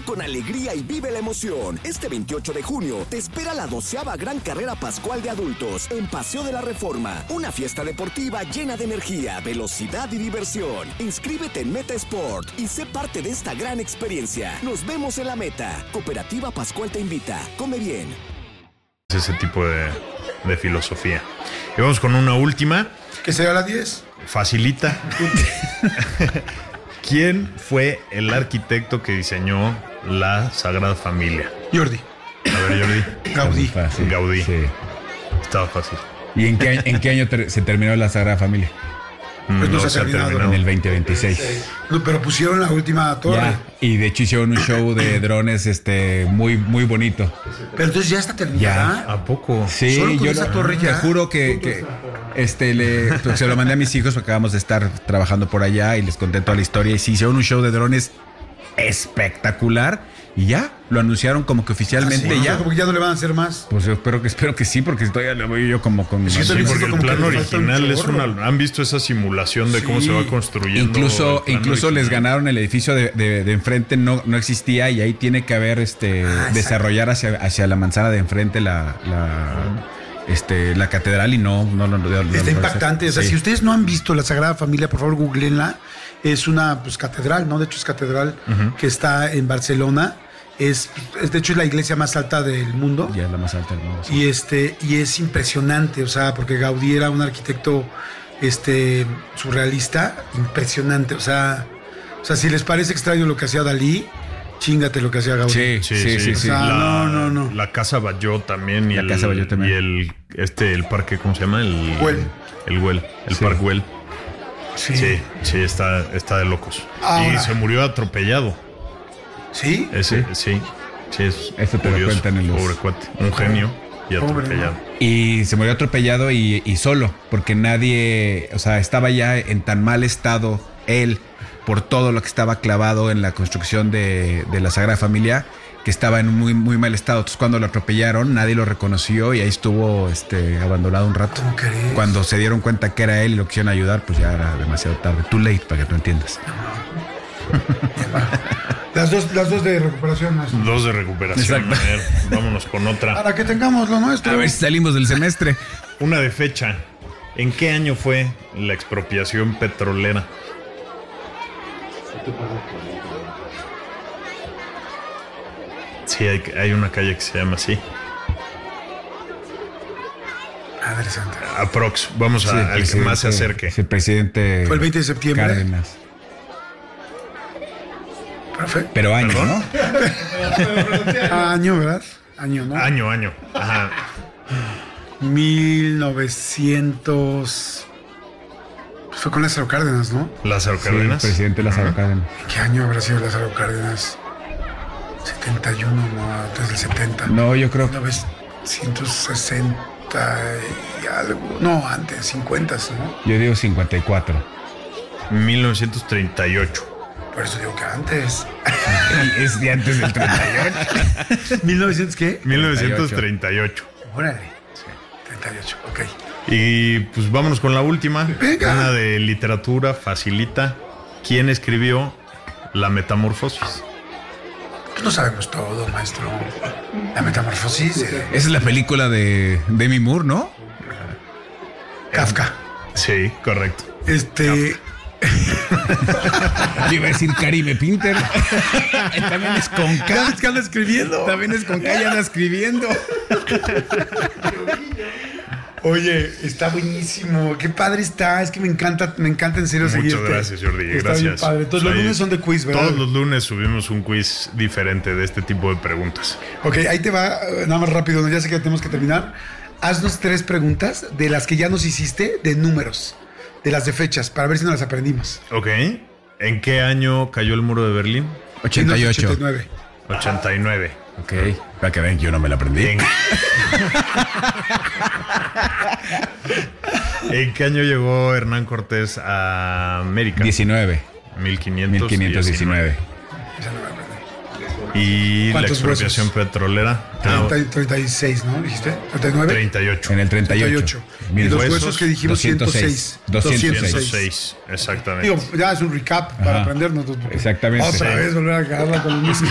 Corre con alegría y vive la emoción. Este 28 de junio te espera la 12ª Gran Carrera Pascual de Adultos en Paseo de la Reforma. Una fiesta deportiva llena de energía, velocidad y diversión. Inscríbete en Meta Sport y sé parte de esta gran experiencia. Nos vemos en la meta. Cooperativa Pascual te invita. Come bien. Ese tipo de filosofía. Y vamos con una última. ¿Qué será la 10? Facilita. ¿Quién fue el arquitecto que diseñó la Sagrada Familia? Jordi. A ver, Jordi. Gaudí. Fácil. Gaudí. Sí. Estaba fácil. ¿Y en qué año se terminó la Sagrada Familia? Pues no se ha terminado. En el 2026. No, pero pusieron la última torre. Ya, y de hecho hicieron un show de drones muy, muy bonito. Pero entonces ya está terminada. ¿A poco? Sí, Solo con yo esa torre te ya. juro que pues, se lo mandé a mis hijos porque acabamos de estar trabajando por allá y les conté toda la historia. Y sí, hicieron un show de drones espectacular y ya lo anunciaron como que oficialmente Sí, ya. como que ya no le van a hacer más. Pues yo espero que sí, porque todavía le voy yo como con. Sí, Sí, también porque siento el como plan que le falta un original es chorro. ¿Han visto esa simulación de cómo Sí. se va construyendo? Incluso el plan les original? ganaron el edificio de enfrente, no existía y ahí tiene que haber desarrollar hacia la manzana de enfrente la catedral y no Está impactante. O sea, Sí. si ustedes no han visto la Sagrada Familia, por favor, googleenla. Es una catedral, ¿no? De hecho, es catedral que está en Barcelona. De hecho, es la iglesia más alta del mundo. Ya es la más alta del mundo. Sí. Y es impresionante, o sea, porque Gaudí era un arquitecto surrealista, impresionante. O sea, si les parece extraño lo que hacía Dalí, chingate lo que hacía Gaudí. Sí. O sea, no. La Casa Batlló también. La Casa Batlló también. Y el parque, ¿cómo se llama? Güell. El Güell. El Sí. Parque Güell. Sí. Sí, está de locos. Ahora. Y se murió atropellado. ¿Sí? Ese, sí. Es Eso te lo curioso. cuentan en los- Pobre cuate. Un genio y Pobre, atropellado. Y se murió atropellado y solo, porque nadie, o sea, estaba ya en tan mal estado él por todo lo que estaba clavado en la construcción de la Sagrada Familia, que estaba en muy, muy mal estado. Entonces, cuando lo atropellaron, nadie lo reconoció y ahí estuvo abandonado un rato. ¿Cómo crees? Cuando se dieron cuenta que era él y lo quisieron ayudar, pues ya era demasiado tarde. Too late, para que tú entiendas. Las dos de recuperación. ¿No? 2 de recuperación. Exacto. A ver, vámonos con otra. Para que tengamos lo nuestro. A ver si salimos del semestre. Una de fecha. ¿En qué año fue la expropiación petrolera? Sí, hay una calle que se llama así. Madre santa. Aprox. Vamos al que más se acerque. El presidente. Fue el 20 de septiembre. Cárdenas. Perfecto. Pero año, ¿Perdón? ¿no? Año, ¿verdad? Año, ¿no? Año. Ajá. 1900. Pues fue con Lázaro Cárdenas, ¿no? Lázaro Sí, el Cárdenas. presidente Lázaro Cárdenas. ¿Qué año habrá sido Lázaro Cárdenas? 71, no, antes del 70. No, yo creo. 1960 y algo. No, antes, 50, ¿no? Yo digo 54. 1938. Por eso digo que antes. Es de antes del 38. ¿1900 qué? 1938. Órale. 38, ok. Y pues vámonos con la última. Venga. Una de literatura, facilita. ¿Quién escribió La Metamorfosis? Pues no sabemos todo, maestro. La metamorfosis. Esa es la película de Demi Moore, ¿no? Kafka. Sí, correcto. Yo iba a decir Karime Pinter. También es con K. ¿Qué anda escribiendo? También es con K y anda escribiendo. Oye, está buenísimo. Qué padre está. Es que me encanta en serio seguirte. Muchas gracias, Jordi. Está Gracias. bien padre. Entonces, los Ahí- lunes son de quiz, ¿verdad? Todos los lunes subimos un quiz diferente de este tipo de preguntas. Ok, ahí te va, nada más rápido, ya sé que tenemos que terminar. Haznos 3 preguntas de las que ya nos hiciste de números, de las de fechas, para ver si nos las aprendimos. Ok. ¿En qué año cayó el muro de Berlín? 88. 89. 89. Ok. Para que vean que yo no me la aprendí. ¿En qué año llegó Hernán Cortés a América? 19. 1519. Esa no me la aprendí. Y la ¿Cuántos expropiación huesos? petrolera. 36, ¿no? ¿Dijiste? ¿39? 38. En el 38. 38. Y Mira, los huesos, huesos que dijimos 206. 106. 106. Exactamente. Digo, ya es un recap para Ajá. aprendernos. Exactamente. Otra Sí. vez volver a agarrarla con el mismo.